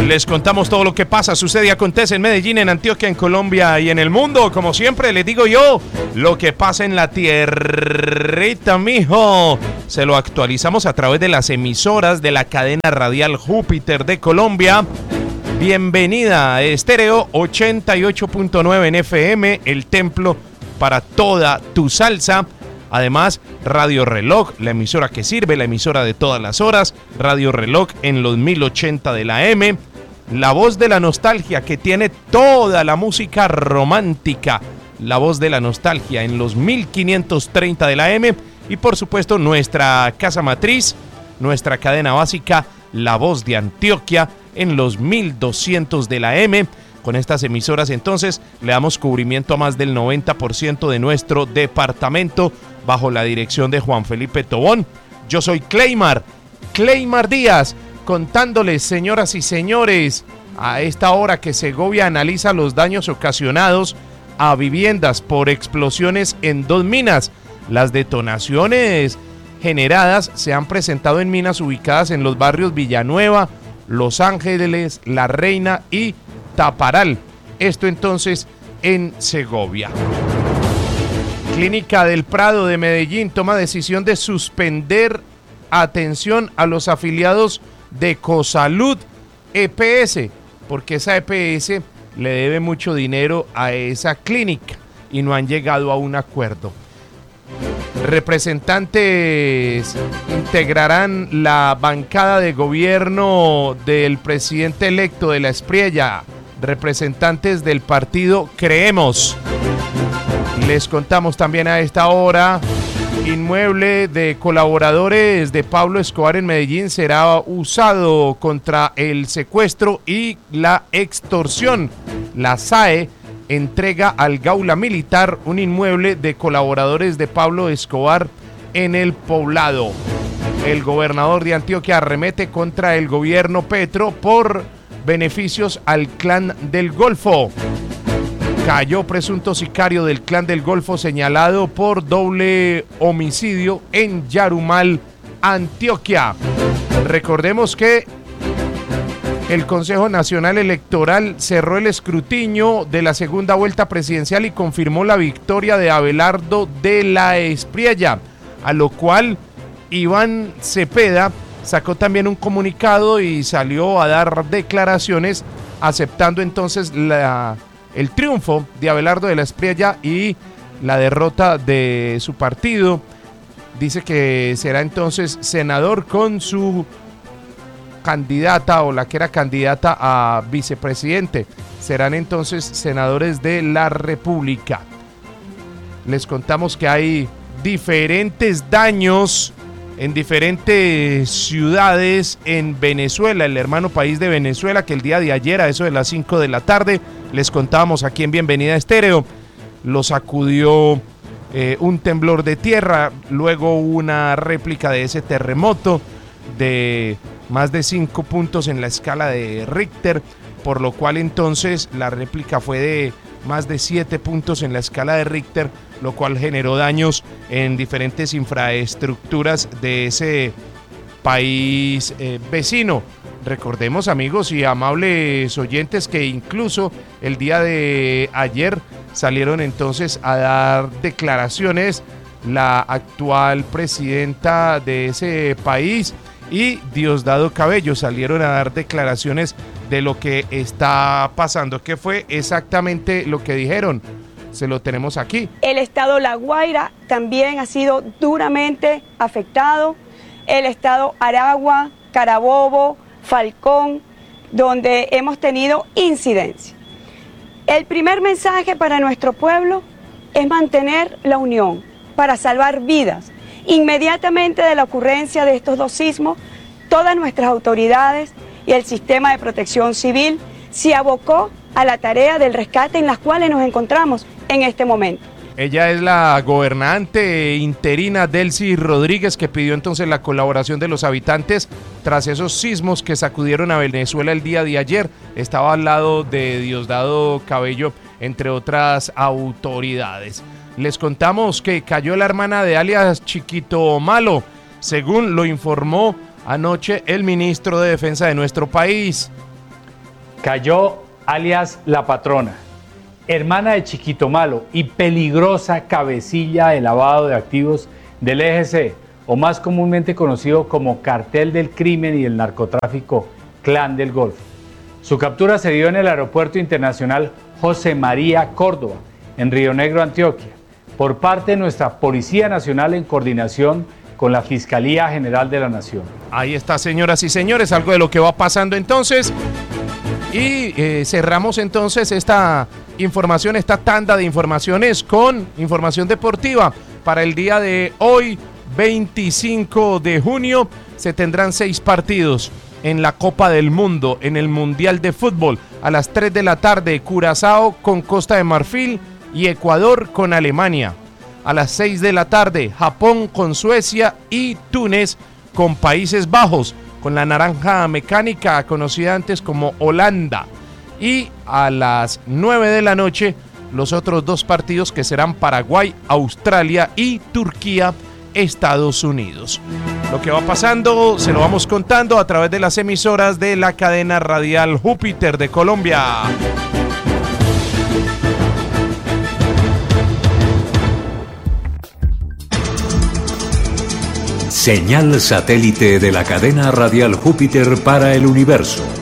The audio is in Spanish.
Les contamos todo lo que pasa, sucede y acontece en Medellín, en Antioquia, en Colombia y en el mundo. Como siempre les digo yo, lo que pasa en la tierrita, mijo, se lo actualizamos a través de las emisoras de la cadena radial Júpiter de Colombia. Bienvenida a Estéreo 88.9 en FM, el templo para toda tu salsa. Además, Radio Reloj, la emisora que sirve, la emisora de todas las horas. Radio Reloj en los 1080 de la M. La voz de la nostalgia, que tiene toda la música romántica. La voz de la nostalgia en los 1530 de la M. Y por supuesto nuestra casa matriz, nuestra cadena básica, La Voz de Antioquia en los 1200 de la M. Con estas emisoras entonces le damos cubrimiento a más del 90% de nuestro departamento bajo la dirección de Juan Felipe Tobón. Yo soy Cleymar Díaz, contándoles, señoras y señores, a esta hora que Segovia analiza los daños ocasionados a viviendas por explosiones en 2 minas. Las detonaciones generadas se han presentado en minas ubicadas en los barrios Villanueva, Los Ángeles, La Reina y Taparal. Esto entonces en Segovia. Clínica del Prado de Medellín toma decisión de suspender atención a los afiliados de Ecosalud EPS, porque esa EPS le debe mucho dinero a esa clínica y no han llegado a un acuerdo. Representantes integrarán la bancada de gobierno del presidente electo de la Espriella, representantes del partido Creemos. Les contamos también a esta hora, inmueble de colaboradores de Pablo Escobar en Medellín será usado contra el secuestro y la extorsión. La SAE entrega al Gaula Militar un inmueble de colaboradores de Pablo Escobar en el Poblado. El gobernador de Antioquia arremete contra el gobierno Petro por beneficios al Clan del Golfo. Cayó presunto sicario del Clan del Golfo señalado por doble homicidio en Yarumal, Antioquia. Recordemos que el Consejo Nacional Electoral cerró el escrutinio de la segunda vuelta presidencial y confirmó la victoria de Abelardo de la Espriella, a lo cual Iván Cepeda sacó también un comunicado y salió a dar declaraciones aceptando entonces el triunfo de Abelardo de la Espriella y la derrota de su partido. Dice que será entonces senador con su candidata o la que era candidata a vicepresidente. Serán entonces senadores de la República. Les contamos que hay diferentes daños en diferentes ciudades en Venezuela, el hermano país de Venezuela, que el día de ayer a eso de las 5 de la tarde les contábamos aquí en Bienvenida Estéreo, lo sacudió un temblor de tierra, luego una réplica de ese terremoto de más de 5 puntos en la escala de Richter, por lo cual entonces la réplica fue de más de 7 puntos en la escala de Richter, lo cual generó daños en diferentes infraestructuras de ese país vecino. Recordemos, amigos y amables oyentes, que incluso el día de ayer salieron entonces a dar declaraciones la actual presidenta de ese país y Diosdado Cabello, salieron a dar declaraciones de lo que está pasando. ¿Qué fue exactamente lo que dijeron? Se lo tenemos aquí. El estado La Guaira también ha sido duramente afectado. El estado Aragua, Carabobo, Falcón, donde hemos tenido incidencia. El primer mensaje para nuestro pueblo es mantener la unión para salvar vidas. Inmediatamente de la ocurrencia de estos 2 sismos, todas nuestras autoridades y el sistema de protección civil se abocó a la tarea del rescate en las cuales nos encontramos en este momento. Ella es la gobernante interina Delcy Rodríguez, que pidió entonces la colaboración de los habitantes tras esos sismos que sacudieron a Venezuela el día de ayer. Estaba al lado de Diosdado Cabello, entre otras autoridades. Les contamos que cayó la hermana de alias Chiquito Malo, según lo informó anoche el ministro de Defensa de nuestro país. Cayó alias La Patrona, hermana de Chiquito Malo y peligrosa cabecilla de lavado de activos del EGC, o más comúnmente conocido como Cartel del Crimen y del Narcotráfico, Clan del Golfo. Su captura se dio en el Aeropuerto Internacional José María Córdoba, en Río Negro, Antioquia, por parte de nuestra Policía Nacional en coordinación con la Fiscalía General de la Nación. Ahí está, señoras y señores, algo de lo que va pasando entonces. Y cerramos entonces esta información, esta tanda de informaciones con información deportiva. Para el día de hoy, 25 de junio, se tendrán 6 partidos en la Copa del Mundo, en el Mundial de Fútbol. A las 3 de la tarde, Curazao con Costa de Marfil y Ecuador con Alemania. A las 6 de la tarde, Japón con Suecia y Túnez con Países Bajos, con la naranja mecánica conocida antes como Holanda. Y a las 9 de la noche, los otros 2 partidos que serán Paraguay, Australia y Turquía, Estados Unidos. Lo que va pasando se lo vamos contando a través de las emisoras de la cadena radial Júpiter de Colombia. Señal satélite de la cadena radial Júpiter para el universo.